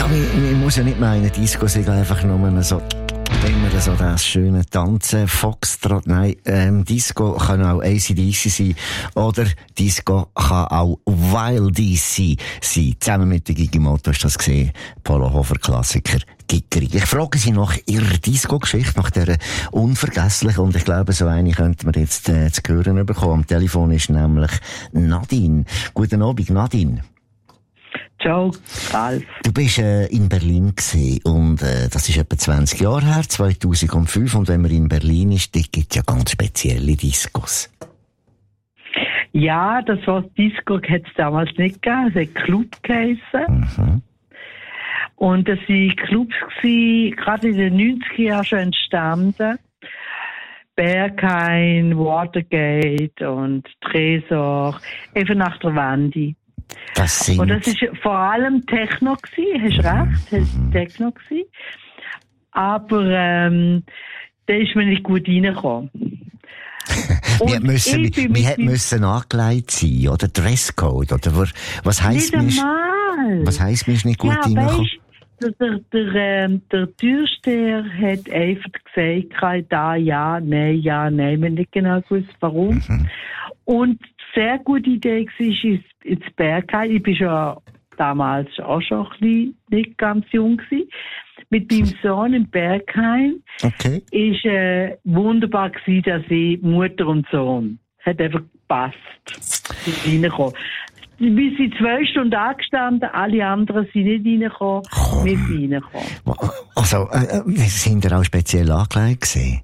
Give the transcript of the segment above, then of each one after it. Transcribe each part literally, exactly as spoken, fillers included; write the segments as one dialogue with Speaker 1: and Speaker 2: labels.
Speaker 1: Ja, man, man muss ja nicht meinen, Disco sei einfach nur so, immer so das schöne Tanzen, Foxtrot. Nein, ähm, Disco kann auch A C D C sein. Oder Disco kann auch Wild D C sein. Zusammen mit der Gigi Motto hast du das gesehen. Polo Hofer Klassiker. Giggeri. Ich frage Sie nach Ihrer Disco-Geschichte, nach dieser unvergesslichen, und ich glaube, so eine könnte man jetzt äh, zu hören bekommen. Am Telefon ist nämlich Nadine. Guten Abend, Nadine.
Speaker 2: Ciao, Ralf.
Speaker 1: Du bist äh, in Berlin gewesen, und äh, das ist etwa zwanzig Jahre her, zweitausendfünf, und wenn man in Berlin ist, da gibt es ja ganz spezielle Discos.
Speaker 2: Ja, das war Disco, hat es damals nicht gegeben, es hat Club geheissen. Mhm. Und das waren Clubs gewesen, gerade in den neunziger Jahren schon entstanden. Berghain, Watergate und Tresor, eben nach der Wende.
Speaker 1: Das sind...
Speaker 2: Und das war vor allem Techno gewesen, hast recht, das war Techno gewesen. Aber ähm, da ist man nicht gut reingekommen.
Speaker 1: wir müssen, wir, wir hätten müssen angelegt sein, oder? Dresscode, oder? Was heisst,
Speaker 2: nicht
Speaker 1: wir
Speaker 2: einmal.
Speaker 1: Was heisst, wir ist nicht gut
Speaker 2: ja,
Speaker 1: reingekommen?
Speaker 2: Der, der, der, ähm, der Türsteher hat einfach gesagt, da ja, nein, ja, nein, wir haben nicht genau gewusst, warum. Mhm. Und sehr gute Idee war, ist ins Berghain. Ich war ja damals auch schon ein bisschen nicht ganz jung gewesen. Mit meinem Sohn im Berghain.
Speaker 1: Okay.
Speaker 2: Ist äh, wunderbar gewesen, dass ich Mutter und Sohn. Hat einfach gepasst. Reingekommen. Wir sind zwei Stunden angestanden, alle anderen sind nicht reingekommen,
Speaker 1: Komm.
Speaker 2: wir sind reingekommen.
Speaker 1: Also, äh, sind ihr auch speziell angelegt gewesen?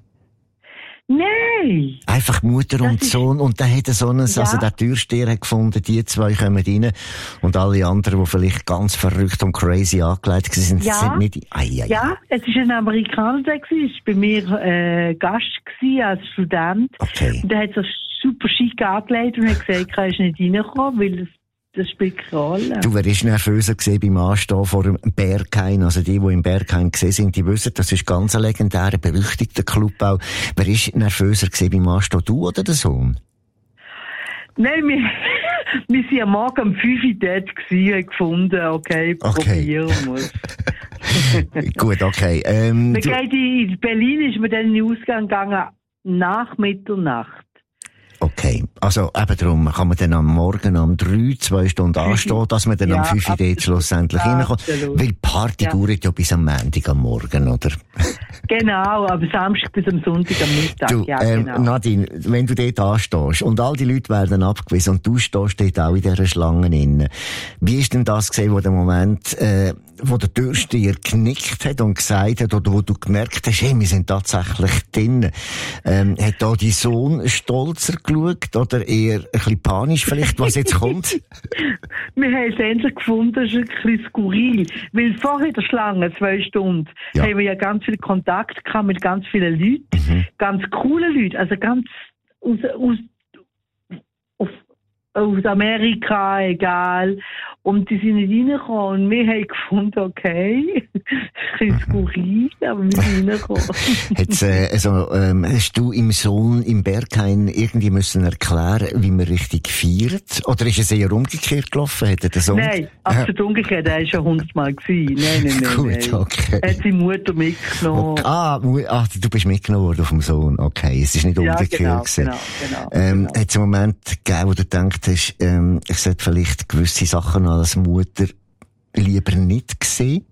Speaker 2: Nein!
Speaker 1: Einfach Mutter
Speaker 2: das
Speaker 1: und
Speaker 2: ist...
Speaker 1: Sohn, und dann hat er so einen,
Speaker 2: ja.
Speaker 1: also der Türsteher hat gefunden, die zwei kommen rein, und alle anderen, die vielleicht ganz verrückt und crazy angelegt sind,
Speaker 2: ja.
Speaker 1: sind nicht... Ai, ai,
Speaker 2: ja, es war ein Amerikaner, der war, war bei mir äh, Gast gewesen, als Student.
Speaker 1: Okay.
Speaker 2: Und der hat so super schick angelegt und hat gesagt, er ist nicht reingekommen, weil das Das spielt keine Rolle.
Speaker 1: Du wärst nervöser gewesen beim Anstehen vor dem Berghain. Also die, die im Berghain gesehen sind, die wissen, das ist ganz ein legendärer, berüchtigter Club auch. Wer ist nervöser gewesen beim Anstehen, du oder der Sohn?
Speaker 2: Nein, wir, wir sind am Morgen um fünf Uhr dort gewesen und gefunden, okay,
Speaker 1: okay.
Speaker 2: probieren muss.
Speaker 1: Gut, okay. Ähm,
Speaker 2: wir gehen in Berlin ist man dann in den Ausgang gegangen nach Mitternacht.
Speaker 1: Okay, also eben darum kann man dann am Morgen um drei, zwei Stunden anstehen, dass man dann ja, am fünf Uhr dort schlussendlich ja, reinkommt. Absolut. Weil die Party ja. dauert ja bis am Montag am Morgen, oder?
Speaker 2: Genau, aber Samstag bis am Sonntag am Mittag.
Speaker 1: Du,
Speaker 2: ja,
Speaker 1: ähm,
Speaker 2: genau.
Speaker 1: Nadine, wenn du dort anstehst und all die Leute werden abgewiesen und du stehst dort auch in dieser Schlange drin, wie ist denn das gesehen, wo der Moment, äh, wo der Türsteher geknickt hat und gesagt hat, oder wo du gemerkt hast, hey, wir sind tatsächlich drin. Ähm, hat da dein Sohn stolzer geschaut oder eher ein bisschen panisch vielleicht, was jetzt kommt?
Speaker 2: Wir haben es endlich gefunden, das ist ein bisschen skurril. Weil vorher der Schlange, zwei Stunden, ja. haben wir ja ganz viel Kontakt gehabt mit ganz vielen Leuten, mhm. ganz coolen Leuten, also ganz aus, aus, aus, aus Amerika, egal. Und die sind nicht reingekommen. Und wir haben gefunden, okay, das ist skurril, aber wir sind reingekommen.
Speaker 1: Jetzt, äh, also, ähm, hast du im Sohn im Berghain irgendwie müssen erklären, wie man richtig feiert? Oder ist es eher umgekehrt gelaufen? Hat er den Sohn?
Speaker 2: Nein, absolut äh. umgekehrt. Er war schon hundertmal gewesen. Nein, nein, nein.
Speaker 1: Gut,
Speaker 2: nein.
Speaker 1: okay.
Speaker 2: Er hat seine Mutter mitgenommen.
Speaker 1: Okay. Ah, ah, du bist mitgenommen worden vom Sohn. Okay, es ist nicht umgekehrt
Speaker 2: ja, genau,
Speaker 1: gewesen.
Speaker 2: Genau, genau,
Speaker 1: ähm,
Speaker 2: genau.
Speaker 1: Hat es einen Moment gegeben, wo du gedacht hast, ähm, ich sollte vielleicht gewisse Sachen als Mutter lieber nicht sehen?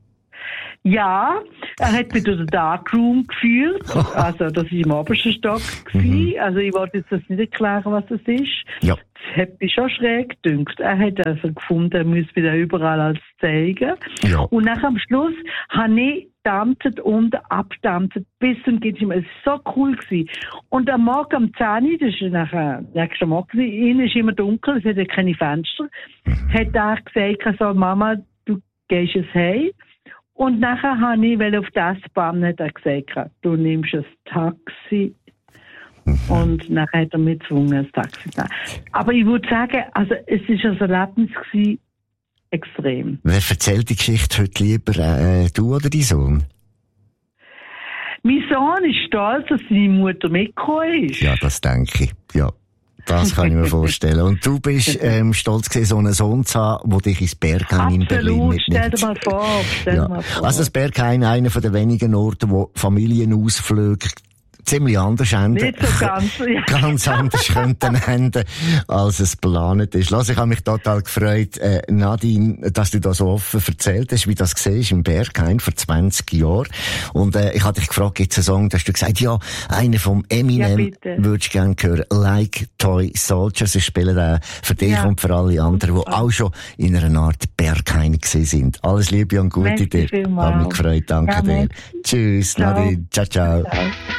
Speaker 2: Ja, er hat mich durch den Darkroom geführt. Also, das war im obersten Stock. Mhm. Also, ich wollte jetzt das nicht erklären, was das ist.
Speaker 1: Ja.
Speaker 2: Das hat mich schon schräg gedünkt. Er hat also gefunden, er müsse wieder überall alles zeigen.
Speaker 1: Ja.
Speaker 2: Und nach am Schluss habe ich dampft und abdampft bis zum geht nicht mehr. Es war so cool gewesen. Und am Morgen am zehn Uhr, das ist nachher, nächsten Morgen, innen ist immer dunkel, es hat ja keine Fenster, mhm. hat er gesagt, so, Mama, du gehst jetzt heim. Und nachher habe ich, weil auf das Bahn hat er gesagt, du nimmst ein Taxi. Mhm. Und nachher hat er mich gezwungen, ein Taxi zu nehmen. Aber ich würde sagen, also, es war ein Erlebnis gewesen, extrem.
Speaker 1: Wer erzählt die Geschichte heute lieber, äh, du oder dein Sohn?
Speaker 2: Mein Sohn ist stolz, dass seine Mutter mitgekommen ist.
Speaker 1: Ja, das denke ich, ja. Das kann ich mir vorstellen. Und du bist ähm, stolz gewesen, so einen Sohn zu haben, der dich ins Berghain in Berlin mitnimmt.
Speaker 2: Stell dir mal vor, stell dir
Speaker 1: ja.
Speaker 2: mal vor.
Speaker 1: Also das Berghain, einer von den wenigen Orten, wo Familienausflüge ziemlich anders enden.
Speaker 2: Nicht so ganz, ja.
Speaker 1: Ganz anders könnten enden, als es geplant ist. Lass, ich habe mich total gefreut, äh, Nadine, dass du da so offen erzählt hast, wie das siehst im Berghain vor zwanzig Jahren. Und äh, ich hatte dich gefragt, gibt es einen Song, da hast du gesagt, ja, einer vom Eminem
Speaker 2: ja,
Speaker 1: würdest du gerne hören, Like Toy Soldiers. Sie spielen den für dich ja. und für alle anderen, die auch schon in einer Art Berghain gewesen sind. Alles Liebe und Gute dir. Ich habe mich gefreut, danke ja, dir. Tschüss, ciao. Nadine. Ciao, ciao. ciao.